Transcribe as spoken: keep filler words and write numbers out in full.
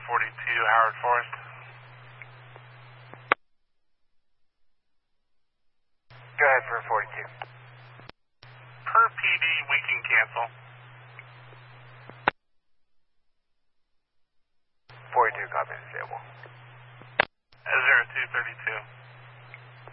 forty-two, Howard Forest. Go ahead for forty-two. Per P D, we can cancel. forty-two, copy, disabled. zero two thirty-two.